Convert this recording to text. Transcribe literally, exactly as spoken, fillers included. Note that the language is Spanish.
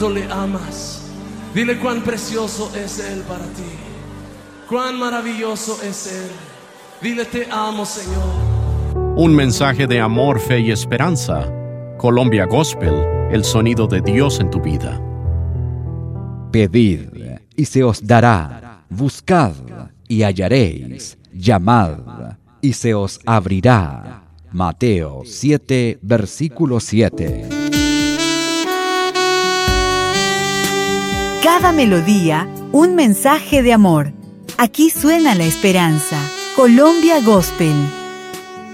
le amas. Dile cuán precioso es Él para ti, cuán maravilloso es Él. Dile: te amo, Señor. Un mensaje de amor, fe y esperanza. Colombia Gospel, el sonido de Dios en tu vida. Pedid y se os dará, buscad y hallaréis, llamad y se os abrirá. Mateo siete, versículo siete. Cada melodía, un mensaje de amor. Aquí suena la esperanza. Colombia Gospel.